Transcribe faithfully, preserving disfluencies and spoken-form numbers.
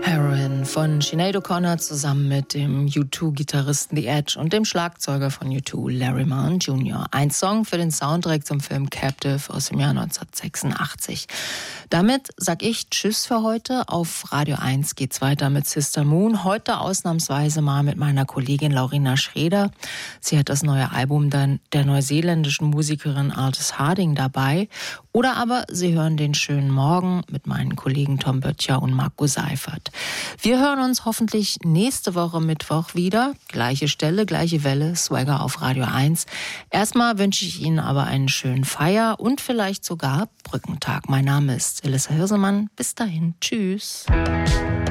Heroin von Sinead O'Connor zusammen mit dem U zwei Gitarristen The Edge und dem Schlagzeuger von U zwei Larry Mullen Junior Ein Song für den Soundtrack zum Film Captive aus dem Jahr neunzehnhundertsechsundachtzig. Damit sag ich Tschüss für heute. Auf Radio eins geht's weiter mit Sister Moon. Heute ausnahmsweise mal mit meiner Kollegin Laurina Schreder. Sie hat das neue Album der neuseeländischen Musikerin Aldous Harding dabei. Oder aber Sie hören den schönen Morgen mit meinen Kollegen Tom Böttcher und Marco Seifert. Wir hören uns hoffentlich nächste Woche Mittwoch wieder. Gleiche Stelle, gleiche Welle, Swagger auf Radio eins. Erstmal wünsche ich Ihnen aber einen schönen Feier- und vielleicht sogar Brückentag. Mein Name ist Elissa Hirsemann. Bis dahin. Tschüss.